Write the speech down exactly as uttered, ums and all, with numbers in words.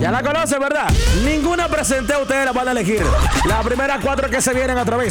Ya la conoce, ¿verdad? Ninguna presenté, ustedes la van a elegir. Las primeras cuatro que se vienen a través